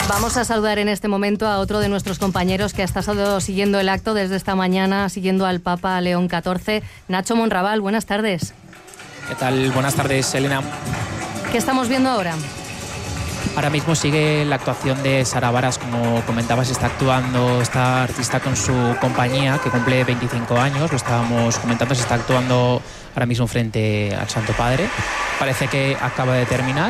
Vamos a saludar en este momento a otro de nuestros compañeros que ha estado siguiendo el acto desde esta mañana, siguiendo al Papa León XIV, Nacho Monraval. Buenas tardes. ¿Qué tal? Buenas tardes, Elena. ¿Qué estamos viendo ahora? Ahora mismo sigue la actuación de Sara Varas, como comentabas, está actuando esta artista con su compañía, que cumple 25 años, lo estábamos comentando, se está actuando ahora mismo frente al Santo Padre. Parece que acaba de terminar.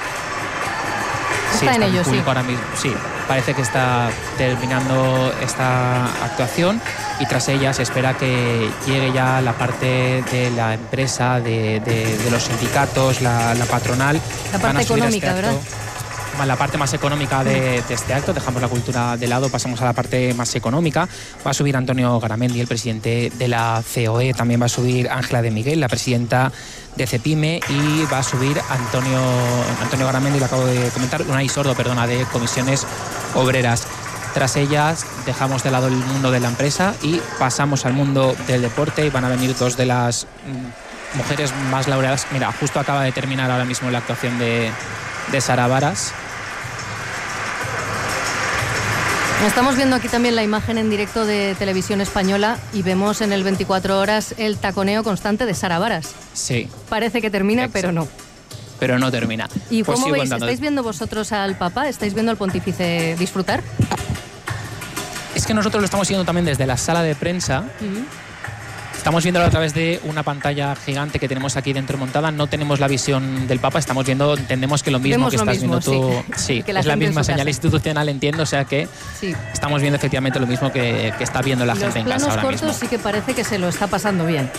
Está en ello, sí. Ahora mismo, sí, parece que está terminando esta actuación y tras ella se espera que llegue ya la parte de la empresa, de los sindicatos, la patronal. La parte económica, ¿verdad? La parte más económica de este acto, dejamos la cultura de lado, pasamos a la parte más económica. Va a subir Antonio Garamendi, el presidente de la COE, también va a subir Ángela de Miguel, la presidenta de CEPIME, y va a subir Antonio Garamendi, lo acabo de comentar, Unai Sordo, de Comisiones Obreras. Tras ellas dejamos de lado el mundo de la empresa y pasamos al mundo del deporte, y van a venir dos de las mujeres más laureadas. Mira, justo acaba de terminar ahora mismo la actuación de Sara Varas. Estamos viendo aquí también la imagen en directo de Televisión Española y vemos en el 24 horas el taconeo constante de Sara Varas. Sí. Parece que termina, exacto. Pero no. Pero no termina. ¿Y pues cómo veis? Contando. ¿Estáis viendo vosotros al Papa? ¿Estáis viendo al Pontífice disfrutar? Es que nosotros lo estamos viendo también desde la sala de prensa. Estamos viéndolo a través de una pantalla gigante que tenemos aquí dentro montada. No tenemos la visión del Papa, estamos viendo, entendemos que lo mismo que estás viendo tú. Sí, es la misma señal institucional, entiendo, o sea que sí, estamos viendo efectivamente lo mismo que está viendo la gente en casa ahora mismo. Los planos cortos sí que parece que se lo está pasando bien.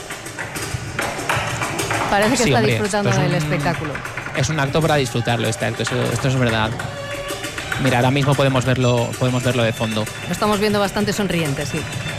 Parece que está disfrutando del espectáculo. Es un acto para disfrutarlo, este acto, esto es verdad. Mira, ahora mismo podemos verlo de fondo. Lo estamos viendo bastante sonriente, sí.